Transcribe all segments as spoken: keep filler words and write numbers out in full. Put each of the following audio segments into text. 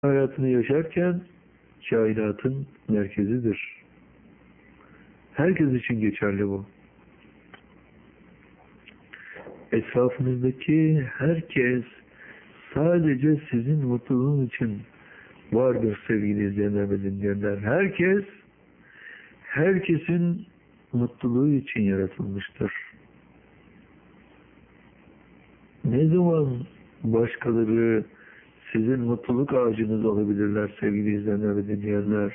hayatını yaşarken kainatın merkezidir. Herkes için geçerli bu. Etrafınızdaki herkes sadece sizin mutluluğunuz için vardır sevgili izleyenler ve dinleyenler. Herkes, herkesin mutluluğu için yaratılmıştır. Ne zaman başkaları sizin mutluluk ağacınız olabilirler sevgili izleyenler ve dinleyenler?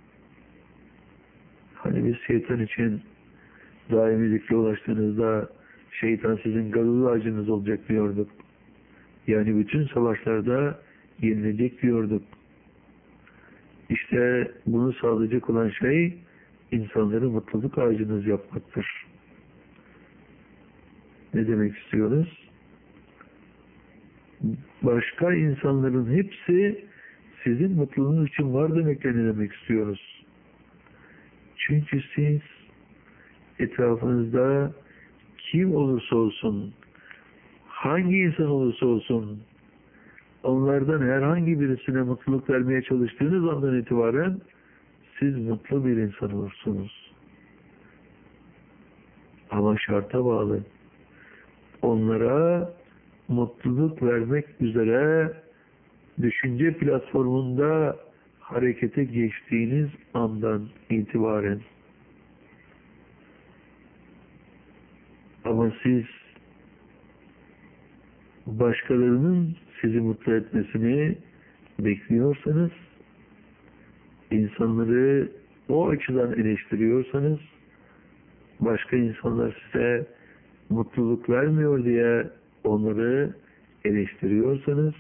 Hani biz şeytan için daimi zikre ulaştığınızda şeytan sizin gazoz ağacınız olacak diyorduk. Yani bütün savaşlarda yenilecek diyorduk. İşte bunu sağlayacak olan şey insanları mutluluk ağacınız yapmaktır. Ne demek istiyoruz? Başka insanların hepsi sizin mutluluğunuz için var demekle ne demek istiyoruz? Çünkü siz etrafınızda kim olursa olsun, hangi insan olursa olsun, onlardan herhangi birisine mutluluk vermeye çalıştığınız andan itibaren siz mutlu bir insan olursunuz. Ama şarta bağlı. Onlara mutluluk vermek üzere düşünce platformunda harekete geçtiğiniz andan itibaren. Ama siz başkalarının sizi mutlu etmesini bekliyorsanız, insanları o açıdan eleştiriyorsanız, başka insanlar size mutluluk vermiyor diye onları eleştiriyorsanız,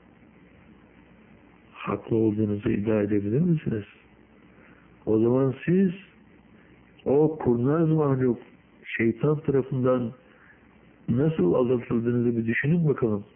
haklı olduğunuzu iddia edebilir misiniz? O zaman siz o kurnaz mahluk şeytan tarafından nasıl aldatıldığınızı bir düşünün bakalım.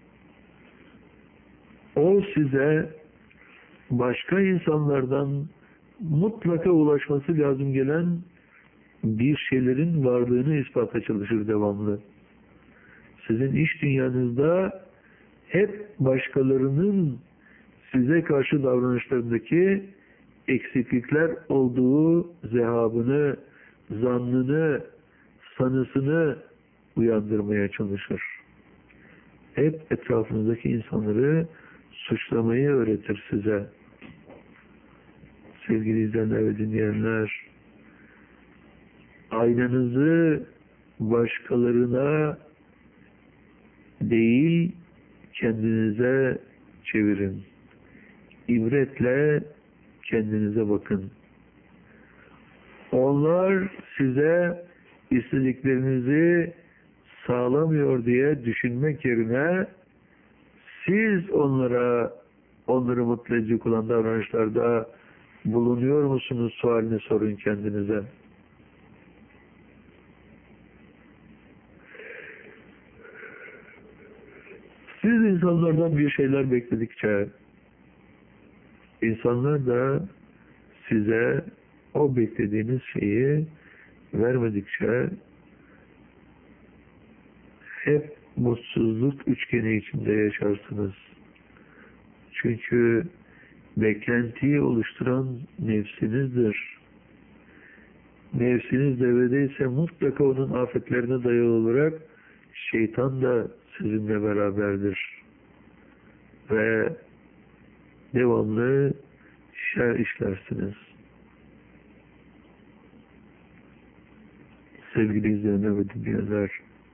O size başka insanlardan mutlaka ulaşması lazım gelen bir şeylerin varlığını ispatla çalışır devamlı. Sizin iş dünyanızda hep başkalarının size karşı davranışlarındaki eksiklikler olduğu zehabını, zannını, sanısını uyandırmaya çalışır. Hep etrafınızdaki insanları suçlamayı öğretir size. Sevgili izleyenler ve dinleyenler, aynanızı başkalarına değil, kendinize çevirin. İbretle kendinize bakın. Onlar size istediklerinizi sağlamıyor diye düşünmek yerine siz onlara onları mutlu edecek olan davranışlarda bulunuyor musunuz sualini sorun kendinize. Siz insanlardan bir şeyler bekledikçe insanlar da size o beklediğiniz şeyi vermedikçe hep mutsuzluk üçgeni içinde yaşarsınız. Çünkü beklentiyi oluşturan nefsinizdir. Nefsiniz devredeyse mutlaka onun afetlerine dayalı olarak şeytan da sizinle beraberdir. Ve devamlı şer işlersiniz. Sevgili izleyenler ve dinleyenler,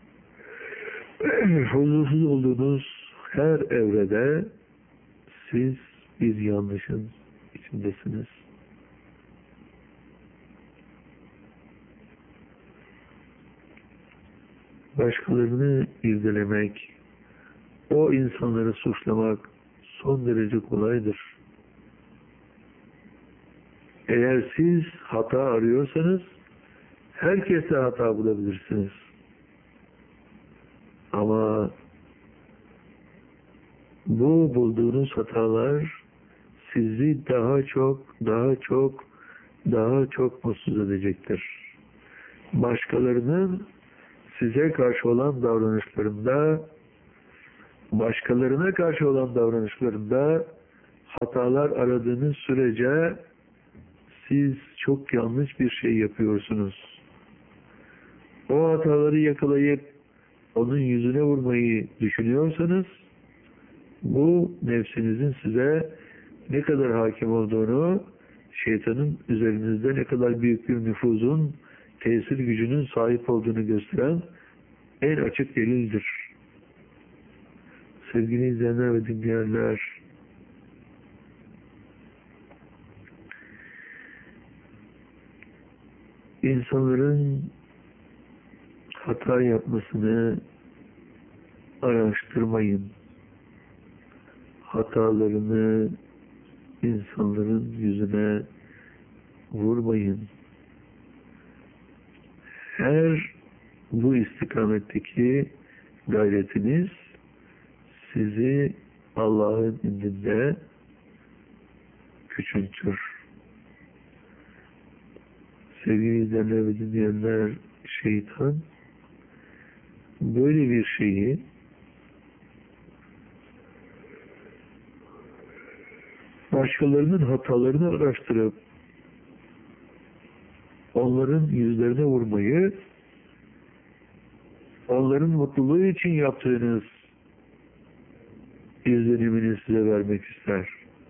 huzursuz olduğunuz her evrede siz bir yanlışın içindesiniz. Başkalarını irdelemek, o insanları suçlamak son derece kolaydır. Eğer siz hata arıyorsanız herkeste hata bulabilirsiniz. Ama bu bulduğunuz hatalar sizi daha çok, daha çok, daha çok mutsuz edecektir. Başkalarının size karşı olan davranışlarında, başkalarına karşı olan davranışlarında hatalar aradığınız sürece siz çok yanlış bir şey yapıyorsunuz. O hataları yakalayıp onun yüzüne vurmayı düşünüyorsanız bu nefsinizin size ne kadar hakim olduğunu, şeytanın üzerinizde ne kadar büyük bir nüfuzun, tesir gücünün sahip olduğunu gösteren en açık delildir. Sevgili izleyenler ve dinleyenler, insanların hata yapmasını araştırmayın. Hatalarını insanların yüzüne vurmayın. Her bu istikametteki gayretiniz sizi Allah'ın indinde küçültür. Sevgili izleyenler ve dinleyenler, şeytan böyle bir şeyi başkalarının hatalarını araştırıp onların yüzlerine vurmayı, onların mutluluğu için yaptığınız izlenimini size vermek ister.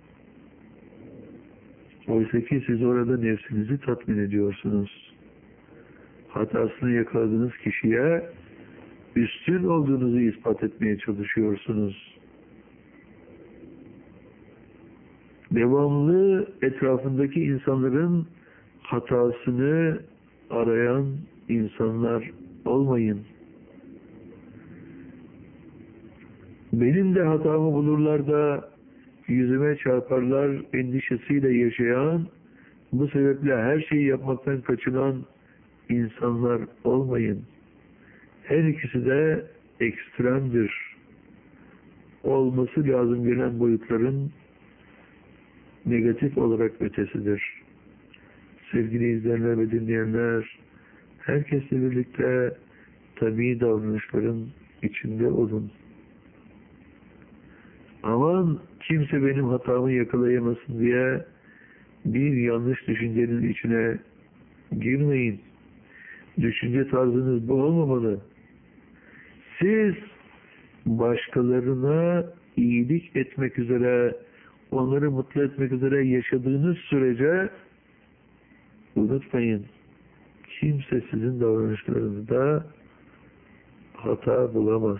Oysa ki siz orada nefsinizi tatmin ediyorsunuz. Hatasını yakaladığınız kişiye üstün olduğunuzu ispat etmeye çalışıyorsunuz. Devamlı etrafındaki insanların hatasını arayan insanlar olmayın. Benim de hatamı bulurlar da yüzüme çarparlar endişesiyle yaşayan, bu sebeple her şeyi yapmaktan kaçınan insanlar olmayın. Her ikisi de ekstremdir. Olması lazım gelen boyutların negatif olarak ötesidir. Sevgili izleyenler ve dinleyenler, herkesle birlikte tabii davranışların içinde olun. Aman kimse benim hatamı yakalayamasın diye bir yanlış düşüncenin içine girmeyin. Düşünce tarzınız bu olmamalı. Siz başkalarına iyilik etmek üzere, onları mutlu etmek üzere yaşadığınız sürece unutmayın, kimse sizin davranışlarınızda hata bulamaz.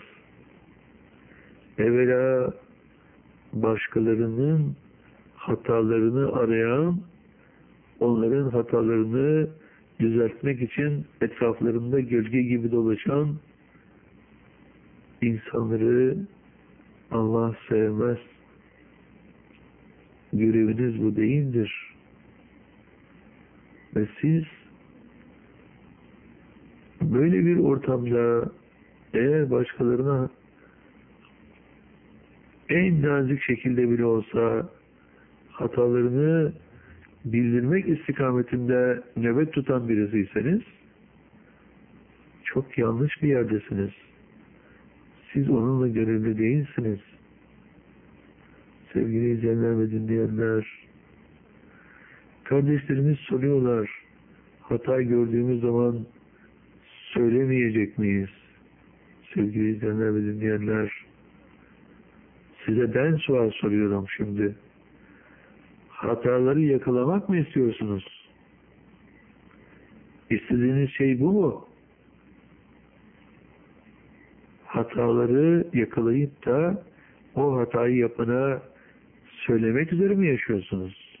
Evvela başkalarının hatalarını arayan, onların hatalarını düzeltmek için etraflarında gölge gibi dolaşan insanları Allah sevmez. Göreviniz bu değildir. Ve siz böyle bir ortamda eğer başkalarına en nazik şekilde bile olsa hatalarını bildirmek istikametinde nöbet tutan birisiyseniz çok yanlış bir yerdesiniz. Siz onunla görevli değilsiniz. Sevgili izleyenler ve dinleyenler, kardeşlerimiz soruyorlar, hata gördüğümüz zaman söylemeyecek miyiz? Sevgili izleyenler ve dinleyenler, size ben sual soruyorum şimdi. Hataları yakalamak mı istiyorsunuz? İstediğiniz şey bu mu? Hataları yakalayıp da o hatayı yapana söylemek üzere mi yaşıyorsunuz?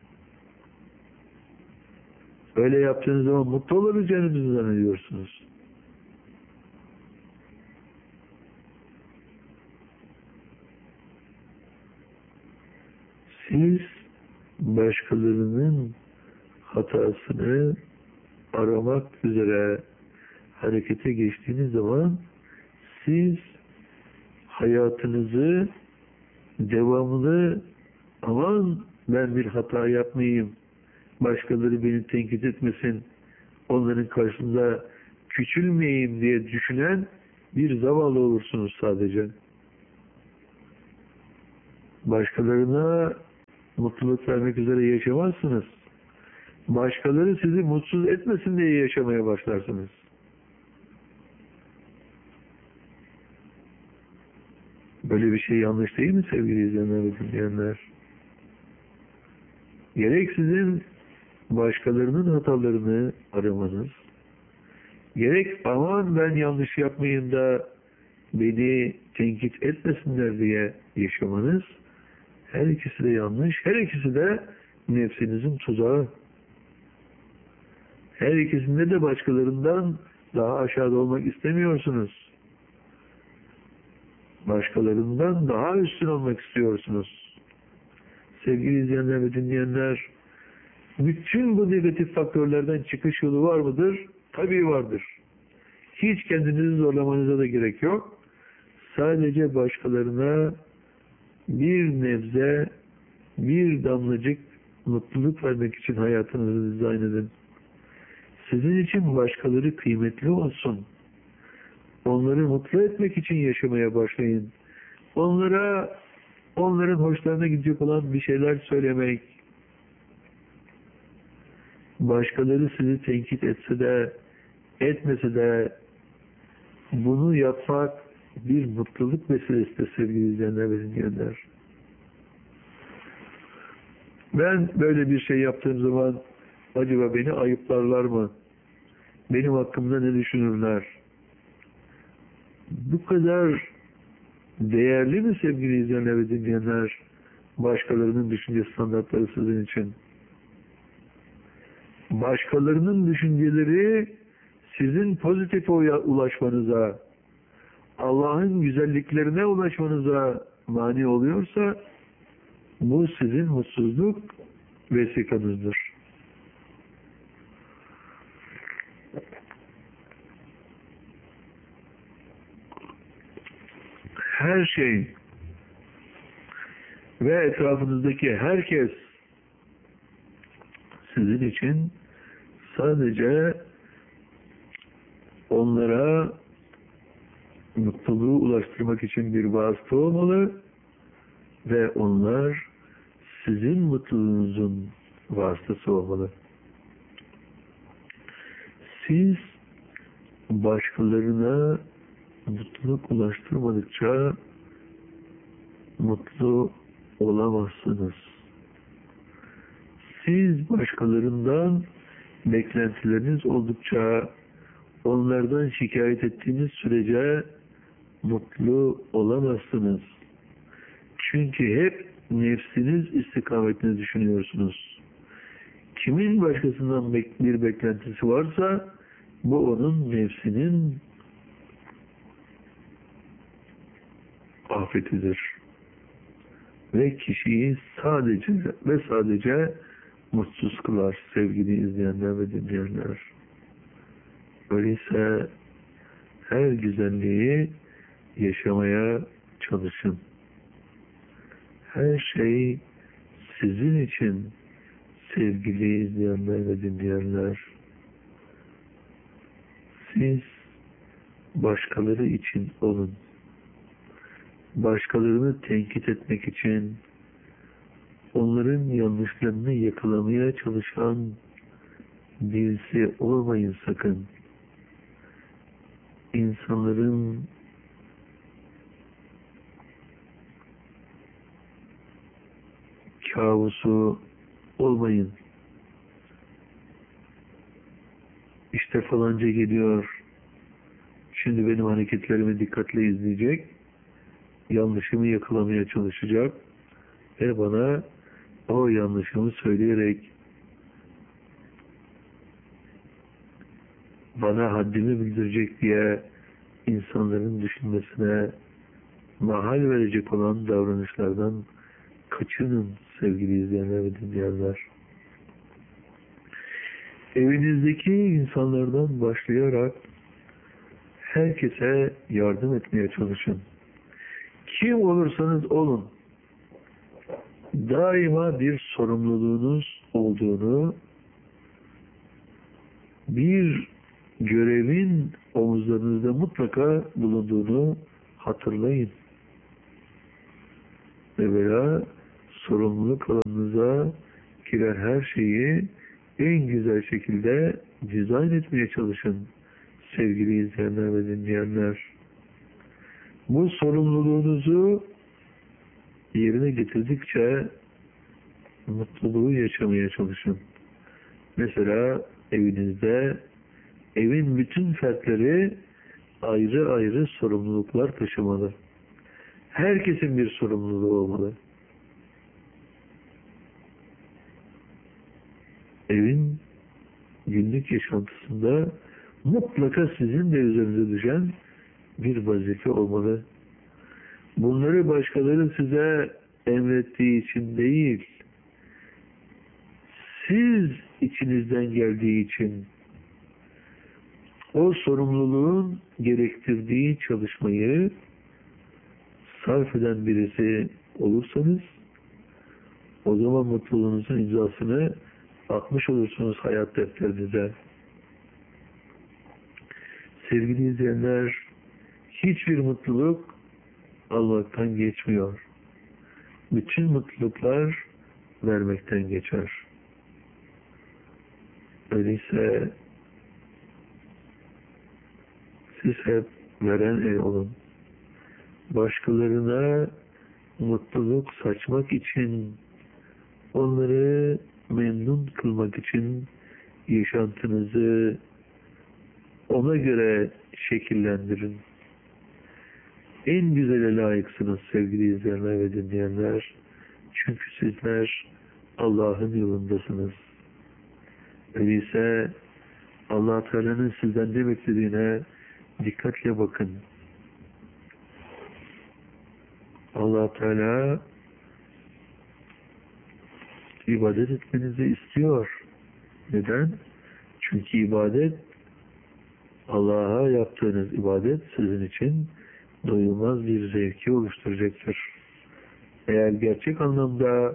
Öyle yaptığınız zaman mutlu olabileceğinizi zannediyorsunuz. Siz başkalarının hatasını aramak üzere harekete geçtiğiniz zaman siz hayatınızı devamlı aman ben bir hata yapmayayım, başkaları beni tenkit etmesin, onların karşısında küçülmeyeyim diye düşünen bir zavallı olursunuz sadece. Başkalarına mutluluk vermek üzere yaşamazsınız. Başkaları sizi mutsuz etmesin diye yaşamaya başlarsınız. Böyle bir şey yanlış değil mi sevgili izleyenler ve dinleyenler? Gerek sizin başkalarının hatalarını aramanız, gerek aman ben yanlış yapmayayım da beni tenkit etmesinler diye yaşamanız, her ikisi de yanlış, her ikisi de nefsinizin tuzağı. Her ikisinde de başkalarından daha aşağıda olmak istemiyorsunuz. Başkalarından daha üstün olmak istiyorsunuz. Sevgili izleyenler ve dinleyenler, bütün bu negatif faktörlerden çıkış yolu var mıdır? Tabii vardır. Hiç kendinizi zorlamanıza da gerek yok. Sadece başkalarına bir nebze, bir damlacık mutluluk vermek için hayatınızı dizayn edin. Sizin için başkaları kıymetli olsun. Onları mutlu etmek için yaşamaya başlayın. Onlara, onların hoşlarına gidecek olan bir şeyler söylemek, başkaları sizi tenkit etse de, etmese de bunu yapmak bir mutluluk meselesidir sevgili izleyenler ve dinleyenler. Ben böyle bir şey yaptığım zaman acaba beni ayıplarlar mı? Benim hakkımda ne düşünürler? Bu kadar değerli mi sevgili izleyenler ve dinleyenler başkalarının düşünce standartları sizin için? Başkalarının düşünceleri sizin pozitife ulaşmanıza, Allah'ın güzelliklerine ulaşmanıza mani oluyorsa bu sizin mutsuzluk vesikanızdır. Her şey ve etrafınızdaki herkes sizin için sadece onlara mutluluğu ulaştırmak için bir vasıta olmalı ve onlar sizin mutluluğunuzun vasıtası olmalı. Siz başkalarına mutluluk ulaştırmadıkça mutlu olamazsınız. Siz başkalarından beklentileriniz oldukça onlardan şikayet ettiğiniz sürece mutlu olamazsınız. Çünkü hep nefsiniz istikametini düşünüyorsunuz. Kimin başkasından bir beklentisi varsa bu onun nefsinin afetidir. Ve kişiyi sadece ve sadece mutsuz kılar sevgili izleyenler ve dinleyenler. Öyleyse her güzelliği yaşamaya çalışın. Her şey sizin için sevgili izleyenler ve dinleyenler. Siz başkaları için olun. Başkalarını tenkit etmek için onların yanlışlarını yakalamaya çalışan birisi olmayın sakın. İnsanların kabusu olmayın. İşte falanca geliyor. Şimdi benim hareketlerimi dikkatle izleyecek. Yanlışımı yakalamaya çalışacak. Ve bana o yanlışımı söyleyerek bana haddimi bildirecek diye insanların düşünmesine mahal verecek olan davranışlardan kaçının sevgili izleyenler ve dinleyenler. Evinizdeki insanlardan başlayarak herkese yardım etmeye çalışın. Kim olursanız olun, daima bir sorumluluğunuz olduğunu, bir görevin omuzlarınızda mutlaka bulunduğunu hatırlayın. Evvela sorumluluk alanınıza giren her şeyi en güzel şekilde dizayn etmeye çalışın sevgili izleyenler ve dinleyenler. Bu sorumluluğunuzu yerine getirdikçe mutluluğu yaşamaya çalışın. Mesela evinizde evin bütün fertleri ayrı ayrı sorumluluklar taşımalı. Herkesin bir sorumluluğu olmalı. Evin günlük yaşantısında mutlaka sizin de üzerinize düşen bir vazife olmalı. Bunları başkaları size emrettiği için değil, siz içinizden geldiği için o sorumluluğun gerektirdiği çalışmayı sarf eden birisi olursanız o zaman mutluluğunuzun imzasını atmış olursunuz hayat defterinize. Sevgili izleyenler, hiçbir mutluluk almaktan geçmiyor. Bütün mutluluklar vermekten geçer. Öyleyse siz hep veren el olun. Başkalarına mutluluk saçmak için, onları memnun kılmak için yaşantınızı ona göre şekillendirin. En güzele layıksınız sevgili izleyenler ve dinleyenler. Çünkü sizler Allah'ın yolundasınız. Öyleyse Allah Teala'nın sizden ne beklediğine dikkatle bakın. Allah Teala ibadet etmenizi istiyor. Neden? Çünkü ibadet, Allah'a yaptığınız ibadet sizin için doyulmaz bir zevki oluşturacaktır. Eğer gerçek anlamda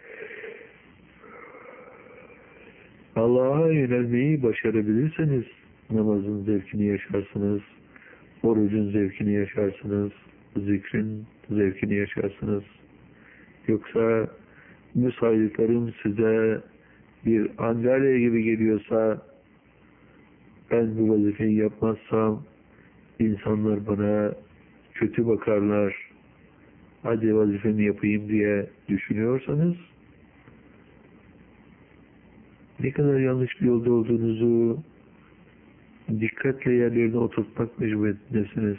Allah'a yönelmeyi başarabilirseniz namazın zevkini yaşarsınız, orucun zevkini yaşarsınız, zikrin zevkini yaşarsınız. Yoksa bu saydıklarım size bir Antalya gibi geliyorsa, ben bu vazifeyi yapmazsam insanlar bana kötü bakarlar, hadi vazifemi yapayım diye düşünüyorsanız ne kadar yanlış bir yolda olduğunuzu dikkatle yerlerine oturtmak mecburiyetindesiniz.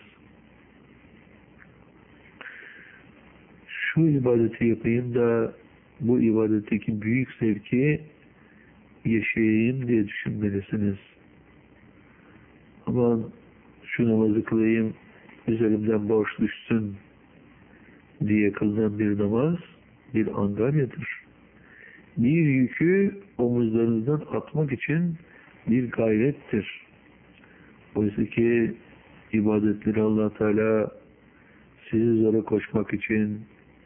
Şu ibadeti yapayım da bu ibadetteki büyük zevki yaşayayım diye düşünmelisiniz. Aman şu namazı kılayım, üzerimden borç düşsün diye kılınan bir namaz bir angaryadır. Bir yükü omuzlarınızdan atmak için bir gayrettir. Oysa ki ibadetleri Allah Teala sizi zora koşmak için,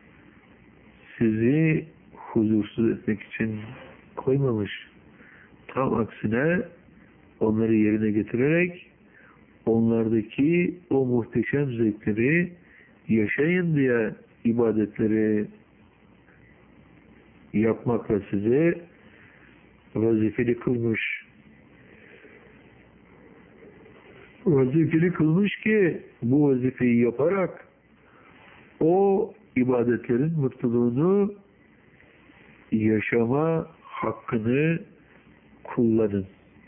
sizi huzursuz etmek için koymamış. Tam aksine onları yerine getirerek onlardaki o muhteşem zevkleri yaşayın diye ibadetleri yapmakla sizi vazifeli kılmış. Vazifeli kılmış ki bu vazifeyi yaparak o ibadetlerin mutluluğunu yaşama hakkını kullanın.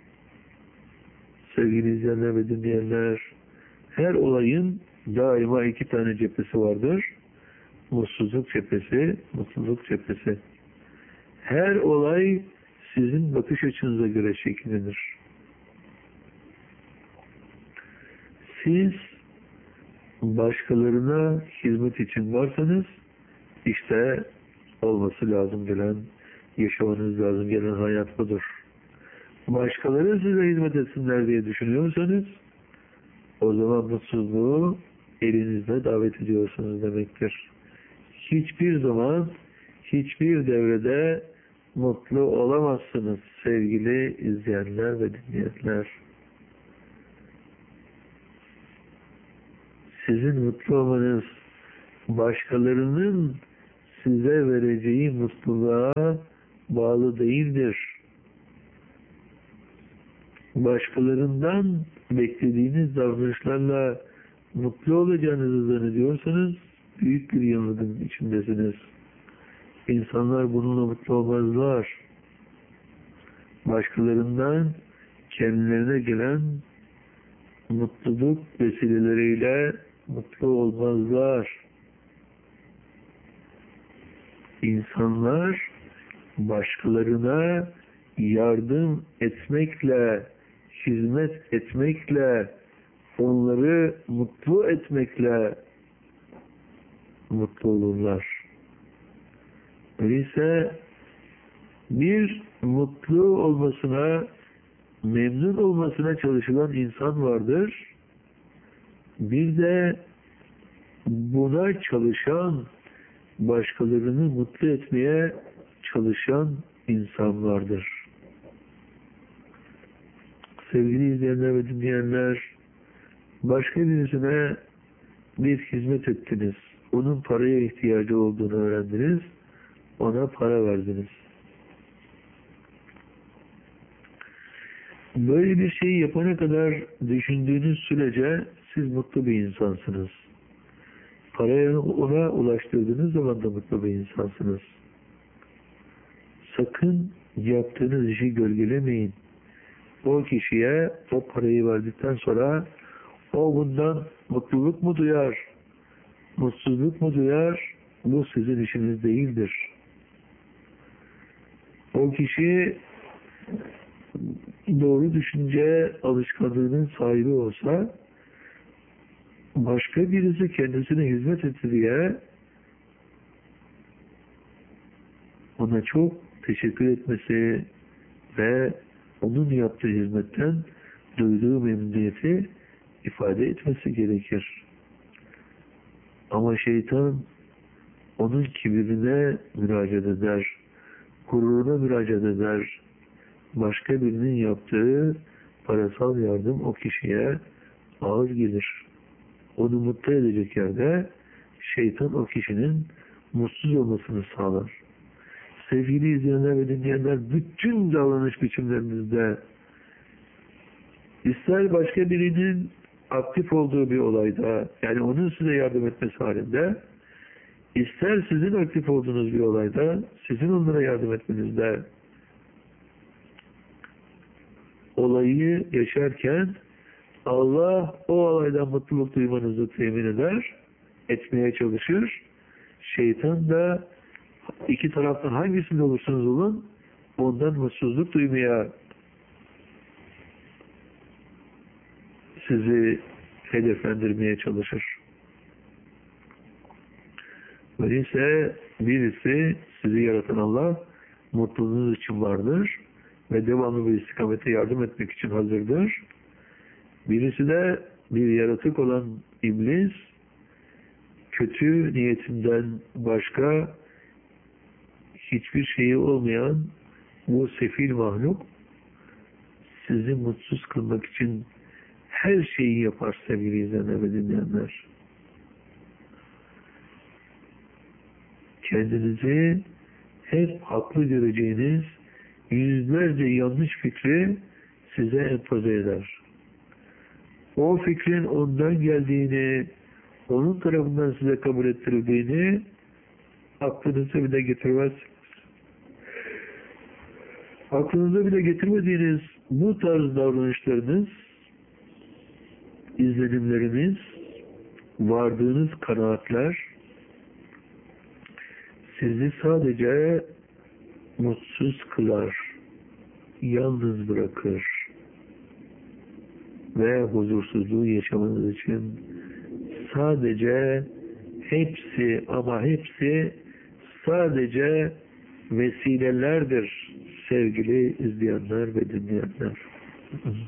Sevgili izleyenler ve dinleyenler, her olayın daima iki tane cephesi vardır. Mutsuzluk cephesi, mutluluk cephesi. Her olay sizin bakış açınıza göre şekillenir. Siz başkalarına hizmet için varsanız işte olması lazım gelen, yaşamanız lazım gelen hayat budur. Başkaları size hizmet etsinler diye düşünüyorsanız o zaman mutsuzluğu elinizle davet ediyorsunuz demektir. Hiçbir zaman hiçbir devrede mutlu olamazsınız sevgili izleyenler ve dinleyenler. Sizin mutlu olmanız başkalarının size vereceği mutluluğa bağlı değildir. Başkalarından beklediğiniz davranışlarla mutlu olacağınızı zannediyorsanız büyük bir yanılgının içindesiniz. İnsanlar bununla mutlu olmazlar. Başkalarından kendilerine gelen mutluluk vesileleriyle mutlu olmazlar. İnsanlar başkalarına yardım etmekle, hizmet etmekle, onları mutlu etmekle mutlu olurlar. Öyleyse bir mutlu olmasına, memnun olmasına çalışılan insan vardır. Bir de buna çalışan, başkalarını mutlu etmeye çalışan insan vardır. Sevgili izleyenler ve dinleyenler, başka birisine bir hizmet ettiniz. Onun paraya ihtiyacı olduğunu öğrendiniz. Ona para verdiniz. Böyle bir şeyi yapana kadar düşündüğünüz sürece siz mutlu bir insansınız. Parayı ona ulaştırdığınız zaman da mutlu bir insansınız. Sakın yaptığınız işi gölgelemeyin. O kişiye o parayı verdikten sonra o bundan mutluluk mu duyar, mutsuzluk mu duyar, bu sizin işiniz değildir. O kişi doğru düşünce alışkanlığının sahibi olsa, başka birisi kendisine hizmet etti diye ona çok teşekkür etmesi ve onun yaptığı hizmetten duyduğu memnuniyeti ifade etmesi gerekir. Ama şeytan onun kibirine müracaat eder, gururuna müracaat eder. Başka birinin yaptığı parasal yardım o kişiye ağır gelir. Onu mutlu edecek yerde şeytan o kişinin mutsuz olmasını sağlar. Sevgili izleyenler ve dinleyenler, bütün davranış biçimlerimizde ister başka birinin aktif olduğu bir olayda, yani onun size yardım etmesi halinde, ister sizin aktif olduğunuz bir olayda, sizin onlara yardım etmenizde, olayı yaşarken Allah o olaydan mutluluk duymanızı temin eder, etmeye çalışır. Şeytan da iki taraftan hangisinde olursanız olun, ondan mutsuzluk duymaya sizi hedeflendirmeye çalışır. Öyleyse birisi, sizi yaratan Allah mutluluğunuz için vardır ve devamlı bir istikamete yardım etmek için hazırdır. Birisi de bir yaratık olan iblis, kötü niyetinden başka hiçbir şeyi olmayan bu sefil mahluk sizi mutsuz kılmak için her şeyi yapar sevgili izleyenler ve dinleyenler. Kendinizi hep haklı göreceğiniz yüzlerce yanlış fikri size empoze eder. O fikrin ondan geldiğini, onun tarafından size kabul ettirildiğini aklınıza bile getirmezsiniz. Aklınıza bile getirmediğiniz bu tarz davranışlarınız, izlenimleriniz, vardığınız kanaatler sizi sadece mutsuz kılar, yalnız bırakır ve huzursuzluğu yaşamanız için sadece hepsi ama hepsi sadece vesilelerdir sevgili izleyenler ve dinleyenler.